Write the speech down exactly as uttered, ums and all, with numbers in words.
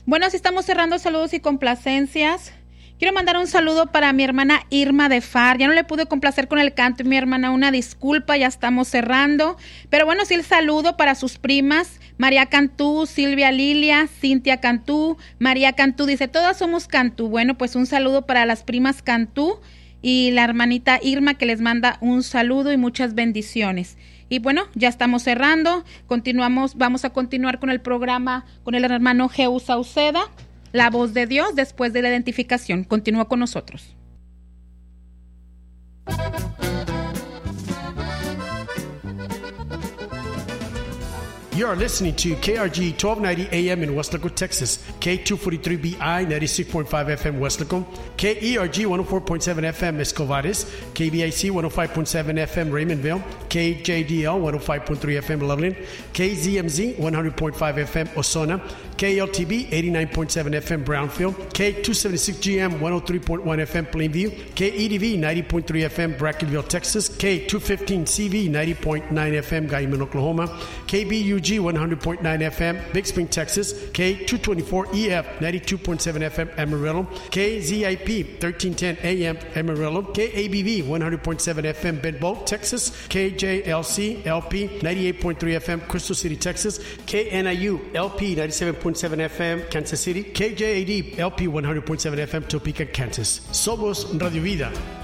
Bueno, si estamos cerrando saludos y complacencias. Quiero mandar un saludo para mi hermana Irma de Far. Ya no le pude complacer con el canto, mi hermana, una disculpa, ya estamos cerrando. Pero bueno, sí el saludo para sus primas, María Cantú, Silvia Lilia, Cintia Cantú, María Cantú, dice, todas somos Cantú. Bueno, pues un saludo para las primas Cantú y la hermanita Irma que les manda un saludo y muchas bendiciones. Y bueno, ya estamos cerrando, continuamos, vamos a continuar con el programa con el hermano Geu Sauceda. La voz de Dios después de la identificación. Continúa con nosotros. You are listening to K R G twelve ninety A M in Weslaco, Texas, K two forty-three B I ninety-six point five F M Weslaco, K E R G one oh four point seven F M Escovares, K B I C one oh five point seven F M Raymondville, K J D L one oh five point three F M Loveland, K Z M Z one hundred point five F M Osona, K L T B eighty-nine point seven F M Brownfield, K two seventy-six G M one oh three point one F M Plainview, K E D V ninety point three F M Brackenville, Texas, K two fifteen C V ninety point nine F M Guyman, Oklahoma, K B U G one hundred point nine F M Big Spring, Texas, K two twenty-four E F ninety-two point seven F M Amarillo, K Z I P thirteen ten A M Amarillo, K A B V one hundred point seven F M Bedboe, Texas, K J L C L P ninety-eight point three F M Crystal City, Texas, K N I U L P ninety-seven point seven F M Kansas City, K J A D L P one hundred point seven F M Topeka, Kansas. Somos Radio Vida.